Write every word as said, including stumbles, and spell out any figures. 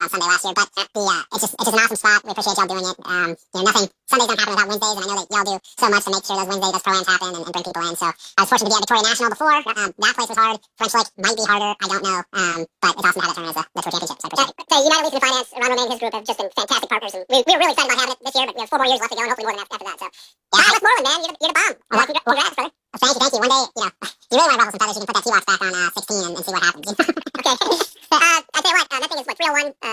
Sunday last year, but the uh, it's just it's just an awesome spot. We appreciate y'all doing it. Um, you know, nothing Sundays don't happen without Wednesdays, and I know that y'all do so much to make sure those Wednesdays, those pro-ams happen and, and bring people in. So I was fortunate to be at Victoria National before. Um, that place was hard. French Lake might be harder. I don't know. Um, but it's awesome to have that tournament as a, the Tour Championship. So I appreciate it. So United Leasing and Finance, Ron Romain and his group have just been fantastic partners, and we, we were really excited about having it this year. But we have four more years left to go, and hopefully more than after that. So yeah, Kyle Westmoreland, man, you're the, you're the bomb. Well, like, congrats, brother. Well, thank you, thank you. One day, you know, if you really want to ruffle some feathers, you can put that T-Walk back on uh, sixteen and, and see what happens. Okay.